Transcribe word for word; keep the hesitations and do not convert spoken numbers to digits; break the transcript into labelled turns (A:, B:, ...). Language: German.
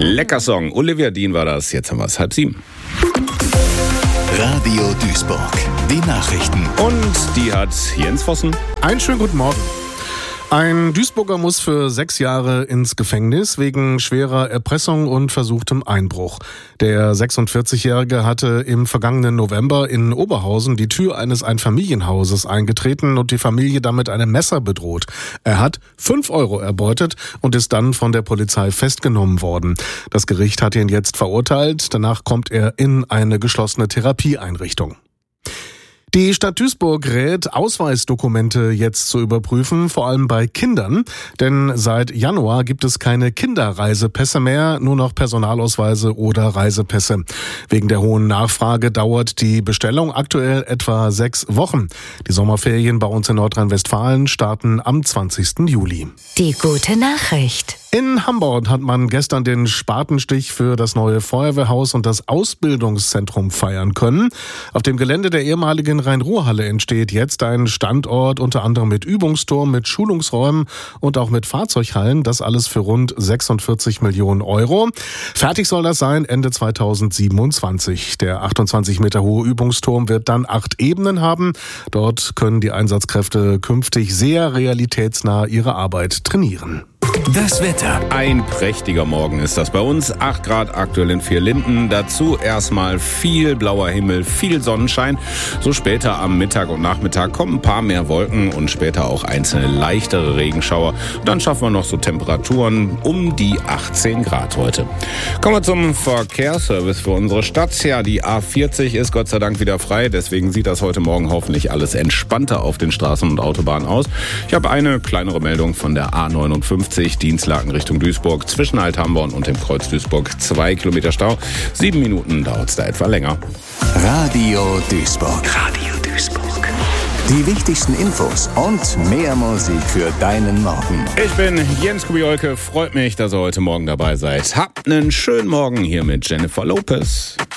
A: Lecker Song. Olivia Dean war das. Jetzt haben wir es halb sieben.
B: Radio Duisburg. Die Nachrichten.
A: Und die hat Jens Vossen.
C: Einen schönen guten Morgen. Ein Duisburger muss für sechs Jahre ins Gefängnis wegen schwerer Erpressung und versuchtem Einbruch. Der sechsundvierzigjährige hatte im vergangenen November in Oberhausen die Tür eines Einfamilienhauses eingetreten und die Familie damit einem Messer bedroht. Er hat fünf Euro erbeutet und ist dann von der Polizei festgenommen worden. Das Gericht hat ihn jetzt verurteilt. Danach kommt er in eine geschlossene Therapieeinrichtung. Die Stadt Duisburg rät, Ausweisdokumente jetzt zu überprüfen, vor allem bei Kindern. Denn seit Januar gibt es keine Kinderreisepässe mehr, nur noch Personalausweise oder Reisepässe. Wegen der hohen Nachfrage dauert die Bestellung aktuell etwa sechs Wochen. Die Sommerferien bei uns in Nordrhein-Westfalen starten am zwanzigsten Juli.
D: Die gute Nachricht.
C: In Hamburg hat man gestern den Spatenstich für das neue Feuerwehrhaus und das Ausbildungszentrum feiern können. Auf dem Gelände der ehemaligen Rhein-Ruhr-Halle entsteht jetzt ein Standort, unter anderem mit Übungsturm, mit Schulungsräumen und auch mit Fahrzeughallen. Das alles für rund sechsundvierzig Millionen Euro. Fertig soll das sein Ende zweitausendsiebenundzwanzig. Der achtundzwanzig Meter hohe Übungsturm wird dann acht Ebenen haben. Dort können die Einsatzkräfte künftig sehr realitätsnah ihre Arbeit trainieren.
B: Das Wetter.
A: Ein prächtiger Morgen ist das bei uns. acht Grad aktuell in Vierlinden. Dazu erstmal viel blauer Himmel, viel Sonnenschein. So später am Mittag und Nachmittag kommen ein paar mehr Wolken und später auch einzelne leichtere Regenschauer. Dann schaffen wir noch so Temperaturen um die achtzehn Grad heute. Kommen wir zum Verkehrsservice für unsere Stadt. Ja, die A vierzig ist Gott sei Dank wieder frei. Deswegen sieht das heute Morgen hoffentlich alles entspannter auf den Straßen und Autobahnen aus. Ich habe eine kleinere Meldung von der A neunundfünfzig. Dienstlaken Richtung Duisburg, zwischen Althamborn und dem Kreuz Duisburg. Zwei Kilometer Stau. Sieben Minuten dauert es da etwa länger.
B: Radio Duisburg. Radio Duisburg. Die wichtigsten Infos und mehr Musik für deinen Morgen.
A: Ich bin Jens Kubiolke. Freut mich, dass ihr heute Morgen dabei seid. Habt einen schönen Morgen hier mit Jennifer Lopez.